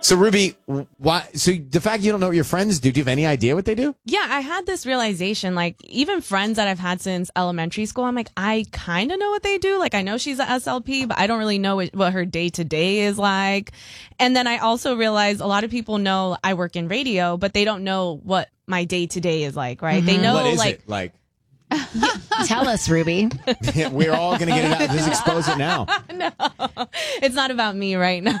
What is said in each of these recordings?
So, Ruby, why? So the fact you don't know what your friends do you have any idea what they do? Yeah, I had this realization, like, even friends that I've had since elementary school, I'm like, I kind of know what they do. Like, I know she's a SLP, but I don't really know what her day-to-day is like. And then I also realized a lot of people know I work in radio, but they don't know what my day-to-day is like, right? They know, What is like... it like? Tell us, Ruby. We're all going to get it out. Just expose it now. No, it's not about me right now.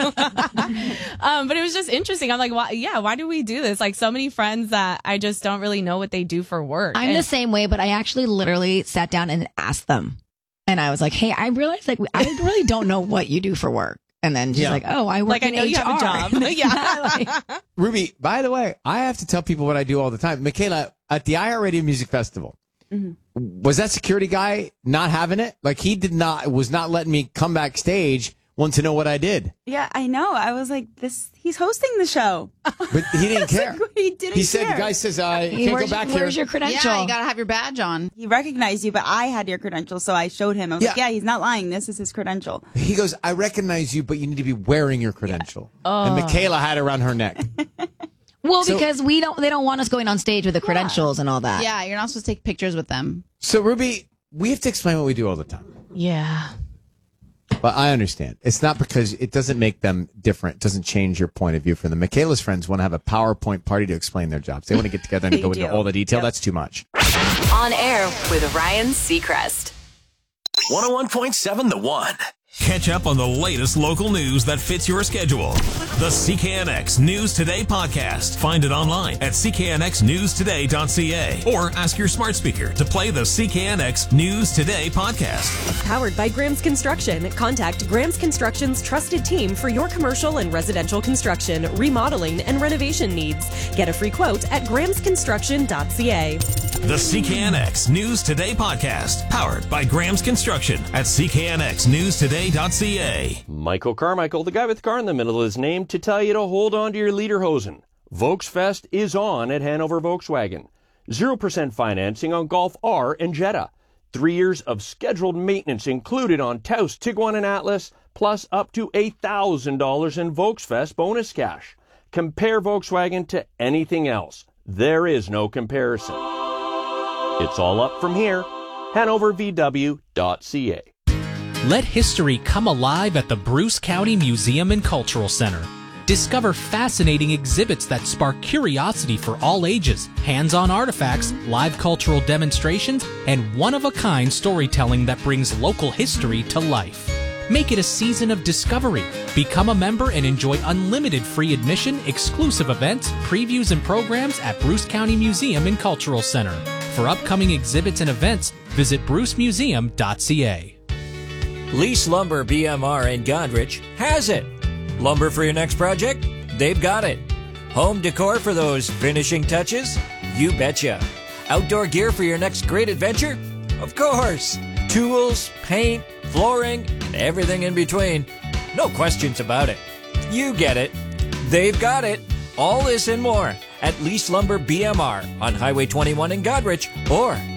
But it was just interesting. I'm like, why do we do this? Like, so many friends that I just don't really know what they do for work. I'm the same way, but I actually literally sat down and asked them. And I was like, hey, I realized like I really don't know what you do for work. And then she's like, oh, I work in HR. I know you have a job. Yeah. Ruby, by the way, I have to tell people what I do all the time. Michaela, at the iHeartRadio Music Festival, was that security guy not having it? Like, he was not letting me come backstage, want to know what I did. Yeah, I know. I was like, he's hosting the show. But he didn't care. Like, he didn't He said, care. the guy says, you can't go back here. Where's your credential? Yeah, you got to have your badge on. He recognized you, but I had your credential, so I showed him. I was like, yeah, he's not lying. This is his credential. He goes, I recognize you, but you need to be wearing your credential. Yeah. And Michaela had it around her neck. Well, because they don't want us going on stage with the credentials and all that. Yeah, you're not supposed to take pictures with them. So, Ruby, we have to explain what we do all the time. Yeah. But I understand. It's not because it doesn't make them different. It doesn't change your point of view for them. Michaela's friends want to have a PowerPoint party to explain their jobs. They want to get together and go into all the detail. Yep. That's too much. On air with Ryan Seacrest. 101.7 The One. Catch up on the latest local news that fits your schedule. The CKNX News Today podcast. Find it online at cknxnewstoday.ca or ask your smart speaker to play the CKNX News Today podcast. Powered by Graham's Construction. Contact Graham's Construction's trusted team for your commercial and residential construction, remodeling, and renovation needs. Get a free quote at grahamsconstruction.ca. The CKNX News Today podcast. Powered by Graham's Construction at cknxnewstoday.ca. Michael Carmichael, the guy with the car in the middle of his name, to tell you to hold on to your lederhosen. Volksfest is on at Hanover Volkswagen. 0% financing on Golf R and Jetta. 3 years of scheduled maintenance included on Taos, Tiguan, and Atlas, plus up to $8,000 in Volksfest bonus cash. Compare Volkswagen to anything else. There is no comparison. It's all up from here. HanoverVW.ca. Let history come alive at the Bruce County Museum and Cultural Center. Discover fascinating exhibits that spark curiosity for all ages, hands-on artifacts, live cultural demonstrations, and one-of-a-kind storytelling that brings local history to life. Make it a season of discovery. Become a member and enjoy unlimited free admission, exclusive events, previews, and programs at Bruce County Museum and Cultural Center. For upcoming exhibits and events, visit brucemuseum.ca. Lease Lumber BMR in Godrich has it. Lumber for your next project? They've got it. Home decor for those finishing touches? You betcha. Outdoor gear for your next great adventure? Of course. Tools, paint, flooring, and everything in between. No questions about it. You get it. They've got it. All this and more at Lease Lumber BMR on Highway 21 in Godrich or